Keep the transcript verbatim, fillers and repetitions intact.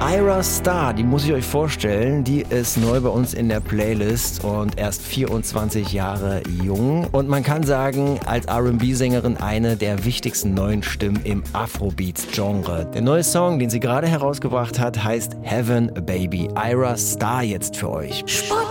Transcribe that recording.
Ayra Starr, die muss ich euch vorstellen, die ist neu bei uns in der Playlist und erst vierundzwanzig Jahre jung. Und man kann sagen, als R and B-Sängerin eine der wichtigsten neuen Stimmen im Afrobeats-Genre. Der neue Song, den sie gerade herausgebracht hat, heißt Heaven Baby. Ayra Starr jetzt für euch. Sport